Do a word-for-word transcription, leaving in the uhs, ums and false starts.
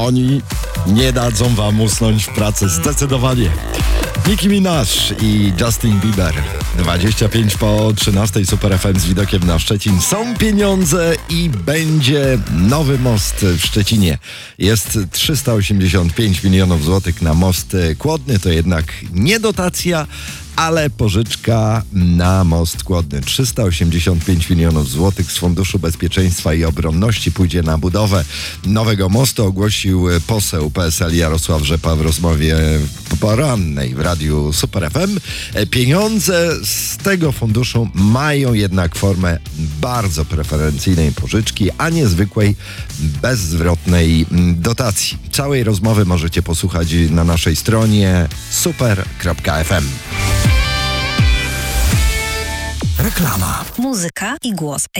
Oni nie dadzą wam usnąć w pracy, zdecydowanie. Nicki Minaj i Justin Bieber. dwadzieścia pięć po trzynastej, Super F M z widokiem na Szczecin. Są pieniądze i będzie nowy most w Szczecinie. Jest trzysta osiemdziesiąt pięć milionów złotych na most Kłodny. To jednak nie dotacja, ale pożyczka na most Kłodny. trzysta osiemdziesiąt pięć milionów złotych z Funduszu Bezpieczeństwa i Obronności pójdzie na budowę nowego mostu, ogłosił poseł P S L Jarosław Rzepa w rozmowie porannej w radiu Super F M. Pieniądze z tego funduszu mają jednak formę bardzo preferencyjnej pożyczki, a nie zwykłej bezzwrotnej dotacji. Całej rozmowy możecie posłuchać na naszej stronie super kropka f m. Reklama. Muzyka i głos